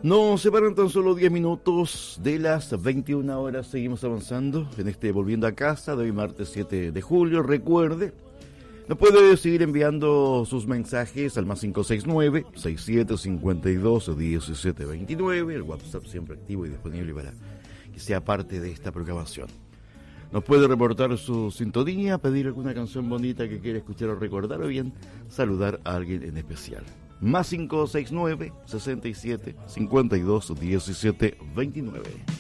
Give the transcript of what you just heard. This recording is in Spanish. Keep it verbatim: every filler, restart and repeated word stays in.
Nos separan tan solo diez minutos de las veintiuna horas. Seguimos avanzando en este Volviendo a Casa de hoy, martes siete de julio. Recuerde, nos puede seguir enviando sus mensajes al más cinco seis nueve, seis siete cinco dos, diecisiete veintinueve. El WhatsApp siempre activo y disponible para que sea parte de esta programación. Nos puede reportar su sintonía, pedir alguna canción bonita que quiera escuchar o recordar, o bien saludar a alguien en especial. Más cinco seis nueve, sesenta y siete, cincuenta y dos, diecisiete veintinueve.